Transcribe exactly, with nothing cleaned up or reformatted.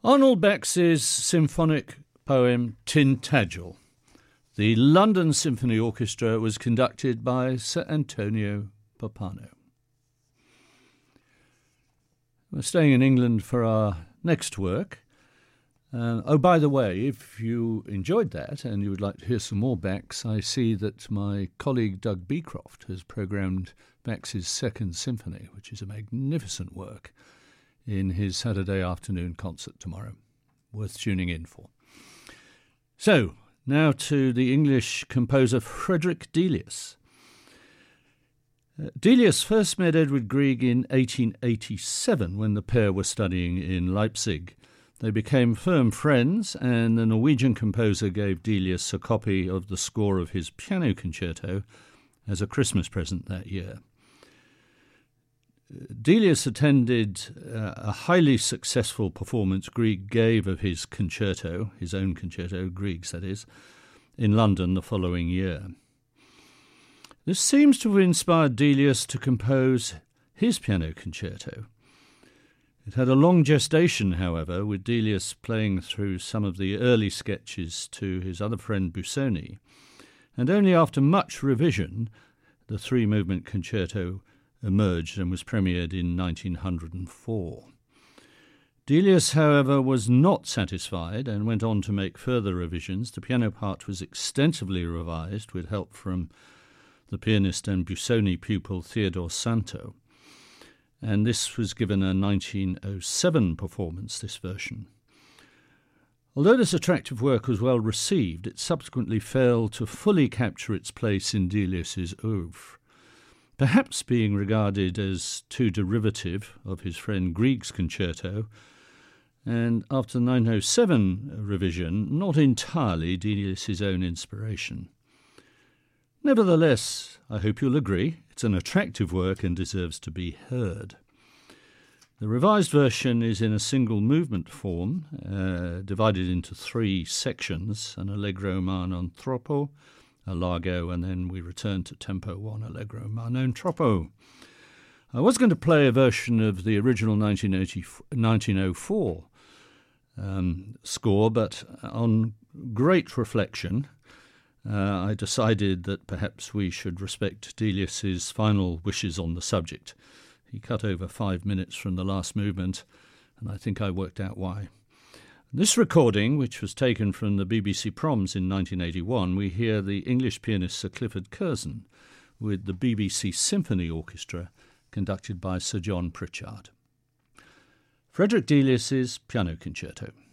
Arnold Bax's symphonic poem Tintagel. The London Symphony Orchestra was conducted by Sir Antonio Pappano. We're staying in England for our next work. Uh, oh, by the way, if you enjoyed that and you would like to hear some more Bax, I see that my colleague Doug Beecroft has programmed Bax's Second Symphony, which is a magnificent work, in his Saturday afternoon concert tomorrow. Worth tuning in for. So, now to the English composer Frederick Delius. Uh, Delius first met Edward Grieg in eighteen eighty-seven when the pair were studying in Leipzig. They became firm friends, and the Norwegian composer gave Delius a copy of the score of his piano concerto as a Christmas present that year. Delius attended uh, a highly successful performance Grieg gave of his concerto, his own concerto, Grieg's that is, in London the following year. This seems to have inspired Delius to compose his piano concerto. It had a long gestation, however, with Delius playing through some of the early sketches to his other friend Busoni, and only after much revision the three-movement concerto emerged and was premiered in nineteen oh four. Delius, however, was not satisfied and went on to make further revisions. The piano part was extensively revised with help from the pianist and Busoni pupil Theodore Santo, and this was given a nineteen oh seven performance, this version. Although this attractive work was well received, it subsequently failed to fully capture its place in Delius's oeuvre, perhaps being regarded as too derivative of his friend Grieg's concerto, and after the nine oh seven revision, not entirely Delius's own inspiration. Nevertheless, I hope you'll agree, it's an attractive work and deserves to be heard. The revised version is in a single movement form, uh, divided into three sections, an allegro ma non troppo, a largo, and then we return to tempo one, allegro ma non troppo. I was going to play a version of the original nineteen oh four um, score, but on great reflection, uh, I decided that perhaps we should respect Delius's final wishes on the subject. He cut over five minutes from the last movement, and I think I worked out why. This recording, which was taken from the B B C Proms in nineteen eighty-one, we hear the English pianist Sir Clifford Curzon with the B B C Symphony Orchestra conducted by Sir John Pritchard. Frederick Delius's Piano Concerto.